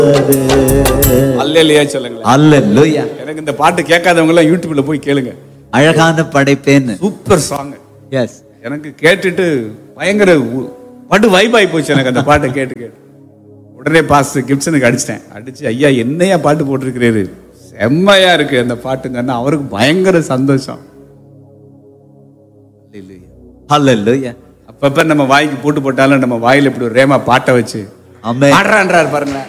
அல்லேலூயா சொல்லுங்களேன். அல்லேலூயா. எனக்கு இந்த பாட்டு கேட்காதவங்க எல்லாம் யூடியூப்ல போய் கேளுங்க. அழகான படைப்பேன்னு சூப்பர் சாங். எஸ். எனக்கு கேட்டுட்டு பயங்கர படு வைப் ஆகி போச்சு எனக்கு அந்த பாட்டை கேட்டு கேட்டு. உடனே பாஸ் கிப்சனுக்கு அடிச்சு ஐயா என்னையா பாட்டு போட்டிருக்கிறீரு, செம்மையா இருக்கு அந்த பாட்டுங்கன்னா அவருக்கு பயங்கர சந்தோஷம். அல்லேலூயா. அப்பப்ப நம்ம வாய்க்கு போட்டு போட்டாலும் நம்ம வாயில இப்படி ஒரு ரேமா பாட்டை வச்சு ஆமென் பாடுறான்றாரு பாருங்க.